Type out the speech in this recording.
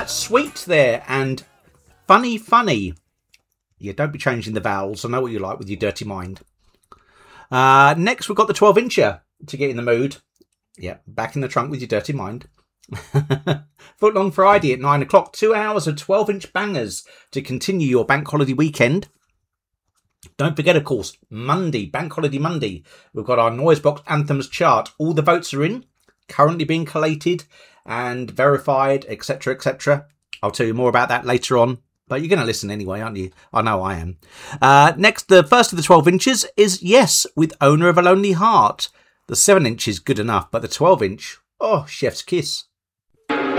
Sweet there, and funny. Yeah, don't be changing the vowels. I know what you like with your dirty mind. Next, we've got the 12-incher to get in the mood. Yeah, back in the trunk with your dirty mind. Footlong Friday at 9 o'clock. 2 hours of 12-inch bangers to continue your bank holiday weekend. Don't forget, of course, Monday, Bank Holiday Monday. We've got our Noisebox Anthems chart. All the votes are in, currently being collated and verified, etc., etc. I'll tell you more about that later on. But you're going to listen anyway, aren't you? I know I am. Next, the first of the 12 inches is Yes, with Owner of a Lonely Heart. The 7 inch is good enough, but the 12 inch, oh, chef's kiss.